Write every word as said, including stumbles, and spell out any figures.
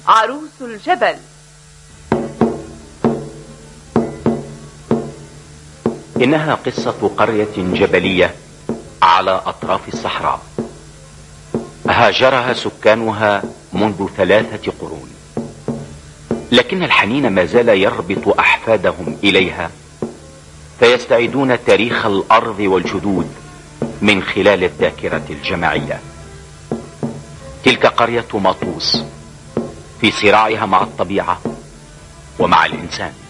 عروس الجبل. إنها قصة قرية جبلية على أطراف الصحراء، هاجرها سكانها منذ ثلاثة قرون، لكن الحنين ما زال يربط أحفادهم إليها، فيستعيدون تاريخ الأرض والجدود من خلال الذاكرة الجماعية. تلك قرية مطوس في صراعها مع الطبيعة ومع الإنسان.